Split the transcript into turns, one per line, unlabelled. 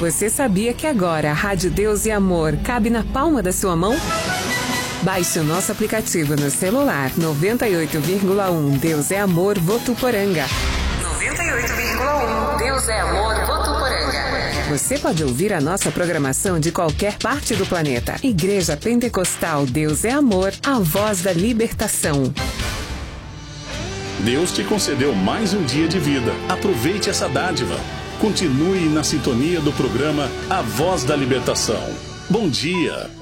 Você sabia que agora a Rádio Deus e Amor cabe na palma da sua mão? Baixe o nosso aplicativo no celular 98,1 Deus é Amor Votuporanga. 98,1 Deus é Amor Votuporanga. Você pode ouvir a nossa programação de qualquer parte do planeta. Igreja Pentecostal Deus é Amor, a voz da libertação.
Deus te concedeu mais um dia de vida. Aproveite essa dádiva. Continue na sintonia do programa A Voz da Libertação. Bom dia!